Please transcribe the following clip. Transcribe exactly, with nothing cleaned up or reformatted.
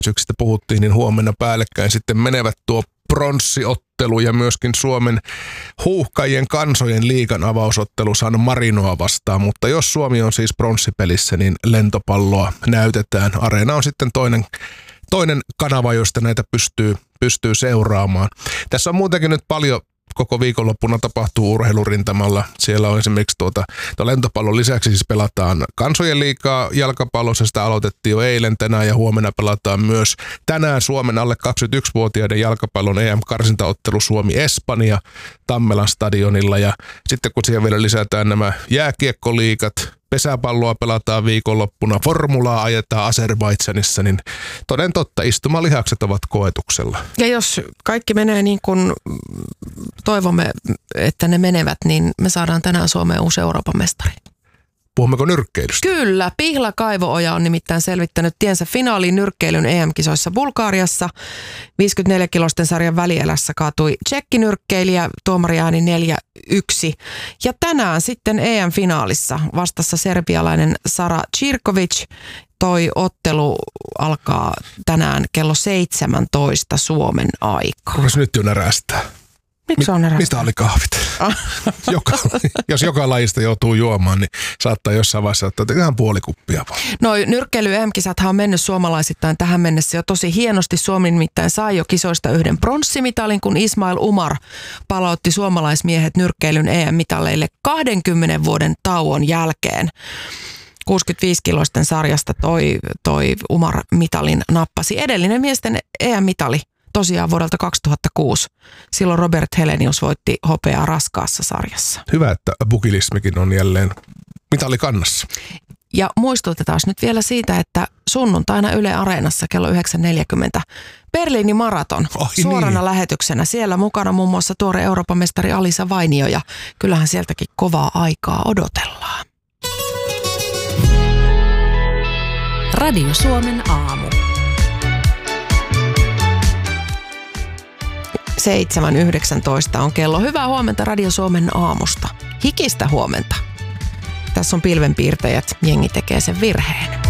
Sitten puhuttiin, niin huomenna päällekkäin sitten menevät tuo pronssiottelu ja myöskin Suomen huuhkajien kansojen liigan avausottelu San Marinoa vastaan. Mutta jos Suomi on siis pronssipelissä, niin lentopalloa näytetään. Areena on sitten toinen, toinen kanava, josta näitä pystyy, pystyy seuraamaan. Tässä on muutenkin nyt paljon. Koko viikonloppuna tapahtuu urheilurintamalla. Siellä on esimerkiksi tuota, tuo lentopallon lisäksi siis pelataan kansojen liigaa jalkapallossa. Sitä aloitettiin jo eilen, tänään ja huomenna pelataan myös tänään Suomen alle kaksikymmentäyksivuotiaiden jalkapallon E M-karsintaottelu Suomi-Espanja Tammelan stadionilla. Ja sitten kun siihen vielä lisätään nämä jääkiekkoliigat, pesäpalloa pelataan viikonloppuna, formulaa ajetaan Azerbaidžanissa, niin toden totta, istumalihakset ovat koetuksella. Ja jos kaikki menee niin kuin toivomme, että ne menevät, niin me saadaan tänään Suomeen uusi Euroopan mestari. Puhummeko nyrkkeilystä? Kyllä. Pihla Kaivooja on nimittäin selvittänyt tiensä finaaliin nyrkkeilyn E M-kisoissa Bulgariassa. viisikymmentäneljä-kilosten sarjan välielässä kaatui tsekkinyrkkeilijä, tuomariääni neljä yksi. Ja tänään sitten E M-finaalissa vastassa serbialainen Sara Cirkovic. Toi ottelu alkaa tänään kello seitsemäntoista Suomen aikaa. Kuinka nyt jo närästää? Miksi on närästää? Mistä oli kahvit? joka, jos joka lajista joutuu juomaan, niin saattaa jossain vaiheessa ottaa ihan puoli kuppia vaan. No nyrkkeily-E M-kisathan on mennyt suomalaisittain tähän mennessä jo tosi hienosti. Suomi nimittäin sai jo kisoista yhden pronssimitalin, kun Ismail Umar palautti suomalaismiehet nyrkkeilyn E M-mitaleille kahdenkymmenen vuoden tauon jälkeen. kuusikymmentäviisi-kiloisten sarjasta toi, toi Umar mitalin nappasi. Edellinen miesten E M-mitali tosiaan vuodelta kaksituhattakuusi. Silloin Robert Helenius voitti hopeaa raskaassa sarjassa. Hyvä, että bukilismikin on jälleen mitali kannassa. Ja muistutetaan nyt vielä siitä, että sunnuntaina Yle Areenassa kello yhdeksän neljäkymmentä Berliinin maraton Oi, suorana niin. lähetyksenä. Siellä mukana muun muassa tuore Euroopan mestari Alisa Vainio ja kyllähän sieltäkin kovaa aikaa odotellaan. Radio Suomen aamu. seitsemän yhdeksäntoista on kello. Hyvää huomenta Radio Suomen aamusta. Hikistä huomenta. Tässä on pilvenpiirtäjät. Jengi tekee sen virheen.